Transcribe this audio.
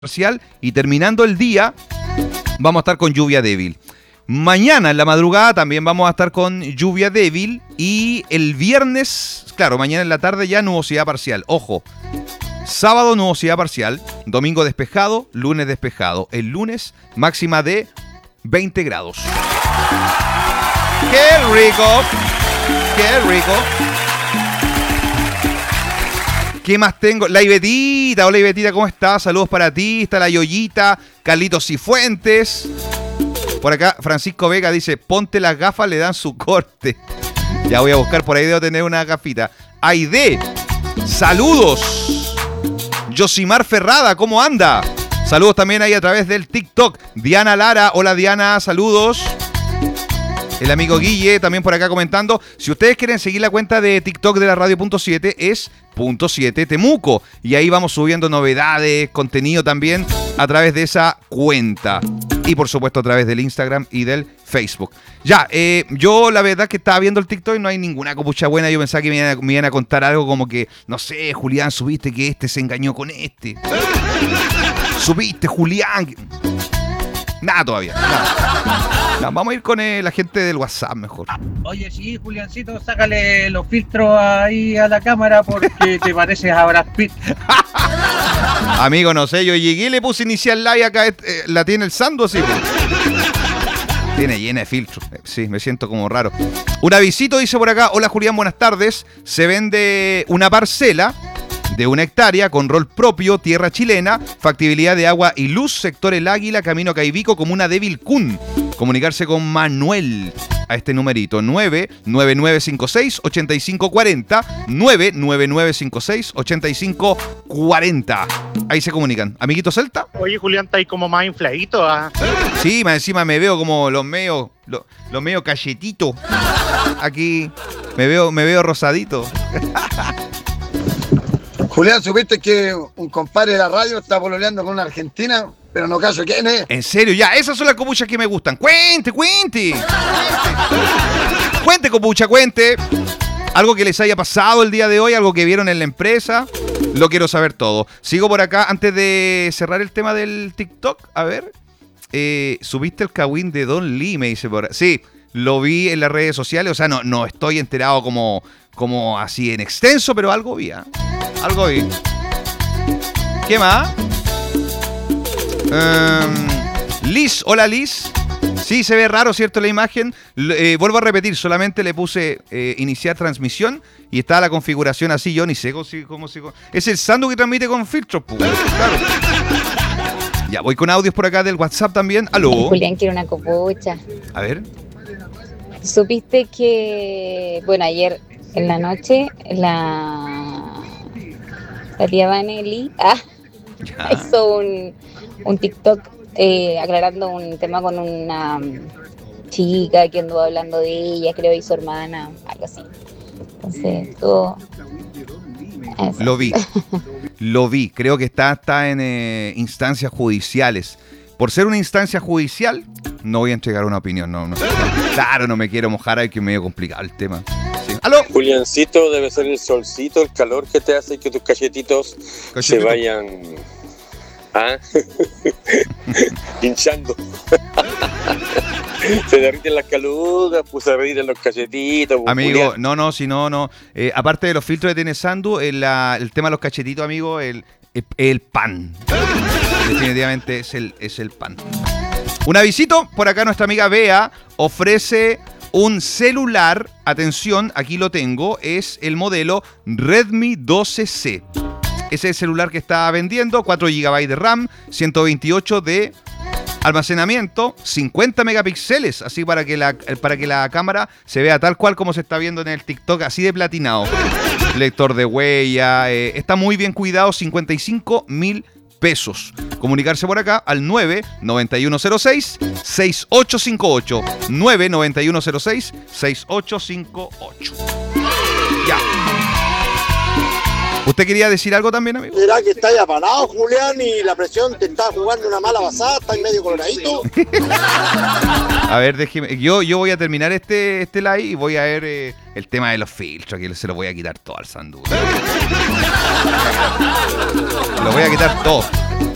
parcial y terminando el día vamos a estar con lluvia débil. Mañana en la madrugada también vamos a estar con lluvia débil y el viernes, claro, mañana en la tarde ya nubosidad parcial. Ojo, sábado nubosidad parcial, domingo despejado, lunes despejado. El lunes máxima de 20 grados. ¡Qué rico! ¡Qué rico! ¿Qué más tengo? La Ibetita. Hola Ibetita, ¿cómo estás? Saludos para ti. Está la Yoyita, Carlitos Cifuentes. Por acá Francisco Vega dice, ponte las gafas, le dan su corte. Ya voy a buscar, por ahí debo tener una gafita. Aide, saludos. Yosimar Ferrada, ¿cómo anda? Saludos también ahí a través del TikTok. Diana Lara, hola Diana, saludos. El amigo Guille también por acá comentando. Si ustedes quieren seguir la cuenta de TikTok de la Radio .7 es .7 Temuco. Y ahí vamos subiendo novedades, contenido también a través de esa cuenta. Y por supuesto a través del Instagram y del Facebook. Ya, yo la verdad que estaba viendo el TikTok y no hay ninguna copucha buena. Yo pensaba que me iban a contar algo como que, no sé, Julián, subiste que este se engañó con este. Subiste, Julián. Nada todavía, nada. No, vamos a ir con la gente del WhatsApp mejor. Oye, sí, Juliancito, sácale los filtros ahí a la cámara porque te pareces a Brad Pitt. Amigo, no sé, yo llegué y le puse iniciar live acá, la tiene el Sando, así. Tiene llena de filtros. Sí, me siento como raro. Un avisito dice por acá, hola Julián, buenas tardes. Se vende una parcela de 1 hectárea con rol propio, tierra chilena, factibilidad de agua y luz, sector El Águila, camino Caibico, comuna de Vilcún. Comunicarse con Manuel a este numerito 99956-8540 99956-8540. Ahí se comunican. Amiguito Celta. Oye, Julián, está ahí como más infladito, ¿ah? Sí, más encima me veo como los medio cachetitos. Aquí me veo rosadito. Julián, ¿supiste que un compadre de la radio está pololeando con una argentina? Pero no caso quién es. En serio, ya, esas son las copuchas que me gustan. Cuente. Cuente, copucha, cuente. Algo que les haya pasado el día de hoy, algo que vieron en la empresa. Lo quiero saber todo. Sigo por acá, antes de cerrar el tema del TikTok, a ver. ¿Subiste el Kawin de Don Lee? Me dice por acá. Sí, lo vi en las redes sociales. O sea, no estoy enterado como así en extenso, pero algo vi, ¿eh? Algo vi. ¿Qué más? Liz, hola Liz. Sí, se ve raro, ¿cierto? La imagen. Vuelvo a repetir, solamente le puse iniciar transmisión y está la configuración así. Yo ni sé cómo es el Sandu que transmite con filtros, pues. Claro. Ya, voy con audios por acá del WhatsApp también. Aló. Julián quiere una copucha. A ver. ¿Supiste que, bueno, ayer en la noche la tía Vanelli hizo un TikTok aclarando un tema con una chica que anduvo hablando de ella, creo, y su hermana, algo así. Entonces, todo eso. Lo vi, creo que está en instancias judiciales. Por ser una instancia judicial, no voy a entregar una opinión, no. Claro, no me quiero mojar, hay que medio complicado el tema. Sí. ¿Aló? Juliancito, debe ser el solcito, el calor que te hace que tus cachetitos se vayan hinchando. Se derriten las calugas, pues se derriten los cachetitos. Amigo, Julián. No. Aparte de los filtros que tiene Sandu, el tema de los cachetitos, amigo, el pan. Definitivamente es el pan. Un avisito, por acá nuestra amiga Bea ofrece un celular, atención, aquí lo tengo, es el modelo Redmi 12C. Ese es el celular que está vendiendo, 4 GB de RAM, 128 de almacenamiento, 50 megapíxeles, así para que la cámara se vea tal cual como se está viendo en el TikTok, así de platinado. Lector de huella, está muy bien cuidado, 55.000 pesos. Comunicarse por acá al 99106-6858. 99106-6858. Ya. ¿Usted quería decir algo también, amigo? ¿Será que está ahí apagado, Julián, y la presión te está jugando una mala pasada? ¿Está en medio coloradito? A ver, déjeme. Yo voy a terminar este live y voy a ver el tema de los filtros, que se lo voy a quitar todo al Sandu. Lo voy a quitar todo.